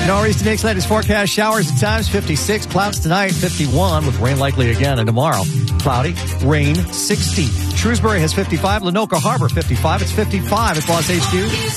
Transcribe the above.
Our East Nick's latest forecast, showers at times 56, clouds tonight 51 with rain likely again, and tomorrow cloudy, rain 60. Shrewsbury has 55, Lenoka Harbor 55, it's 55 at Boss HQ.